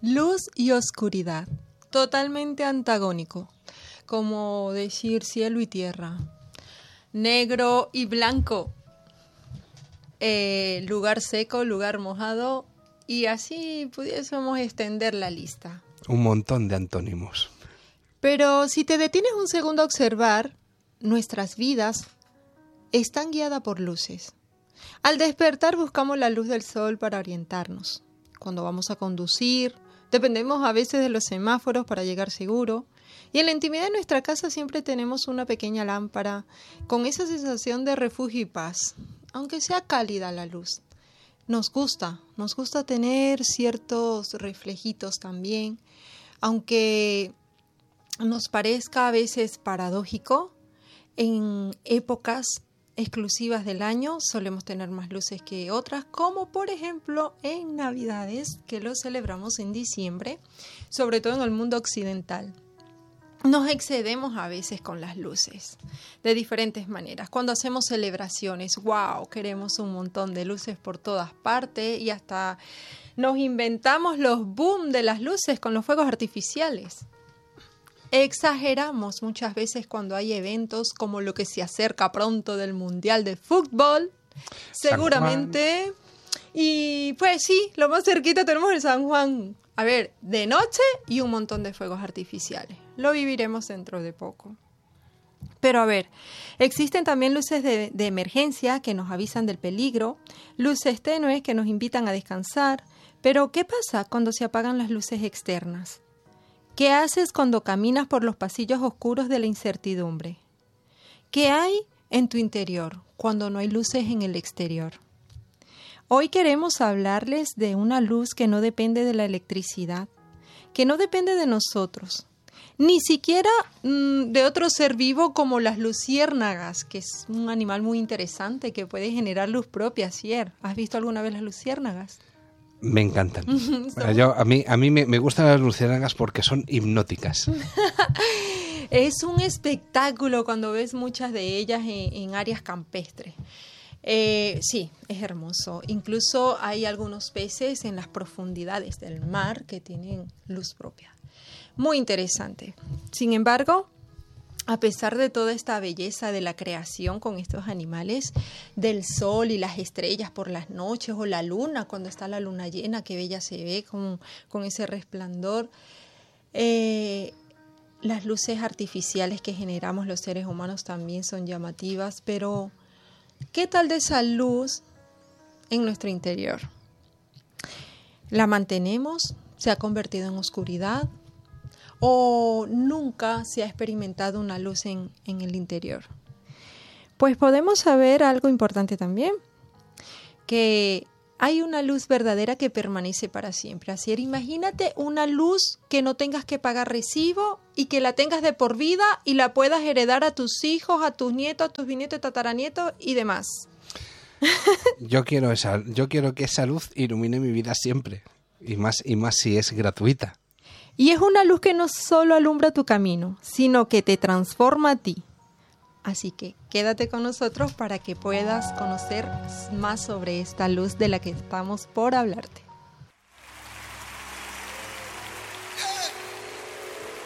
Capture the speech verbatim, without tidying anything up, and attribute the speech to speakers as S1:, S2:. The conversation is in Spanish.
S1: Luz y oscuridad, totalmente antagónico, como decir cielo y tierra, negro y blanco, eh, lugar seco, lugar mojado, y así pudiésemos extender la lista.
S2: Un montón de antónimos.
S1: Pero si te detienes un segundo a observar, nuestras vidas están guiadas por luces. Al despertar buscamos la luz del sol para orientarnos. Cuando vamos a conducir, dependemos a veces de los semáforos para llegar seguro. Y en la intimidad de nuestra casa siempre tenemos una pequeña lámpara con esa sensación de refugio y paz, aunque sea cálida la luz. Nos gusta, nos gusta tener ciertos reflejitos también, aunque nos parezca a veces paradójico, en épocas exclusivas del año solemos tener más luces que otras, como por ejemplo en Navidades, que lo celebramos en diciembre, sobre todo en el mundo occidental. Nos excedemos a veces con las luces, de diferentes maneras. Cuando hacemos celebraciones, wow, queremos un montón de luces por todas partes y hasta nos inventamos los boom de las luces con los fuegos artificiales. Exageramos muchas veces cuando hay eventos como lo que se acerca pronto del Mundial de Fútbol, seguramente. Y pues sí, lo más cerquita tenemos el San Juan. A ver, de noche y un montón de fuegos artificiales. Lo viviremos dentro de poco. Pero a ver, existen también luces de, de emergencia que nos avisan del peligro, luces tenues que nos invitan a descansar. Pero ¿qué pasa cuando se apagan las luces externas? ¿Qué haces cuando caminas por los pasillos oscuros de la incertidumbre? ¿Qué hay en tu interior cuando no hay luces en el exterior? Hoy queremos hablarles de una luz que no depende de la electricidad, que no depende de nosotros, ni siquiera mmm, de otro ser vivo como las luciérnagas, que es un animal muy interesante que puede generar luz propia. Sier, ¿has visto alguna vez las luciérnagas?
S2: Me encantan. Yo, a mí, a mí me, me gustan las luciérnagas porque son hipnóticas.
S1: Es un espectáculo cuando ves muchas de ellas en, en áreas campestres. Eh, sí, es hermoso. Incluso hay algunos peces en las profundidades del mar que tienen luz propia. Muy interesante. Sin embargo, a pesar de toda esta belleza de la creación con estos animales, del sol y las estrellas por las noches, o la luna, cuando está la luna llena, qué bella se ve con, con ese resplandor, eh, las luces artificiales que generamos los seres humanos también son llamativas, pero ¿qué tal de esa luz en nuestro interior? ¿La mantenemos? ¿Se ha convertido en oscuridad? ¿O nunca se ha experimentado una luz en, en el interior? Pues podemos saber algo importante también, que hay una luz verdadera que permanece para siempre. Así es, imagínate una luz que no tengas que pagar recibo y que la tengas de por vida y la puedas heredar a tus hijos, a tus nietos, a tus bisnietos, tataranietos y demás.
S2: Yo quiero esa, yo quiero que esa luz ilumine mi vida siempre, y más, y más si es gratuita.
S1: Y es una luz que no solo alumbra tu camino, sino que te transforma a ti. Así que quédate con nosotros para que puedas conocer más sobre esta luz de la que estamos por hablarte.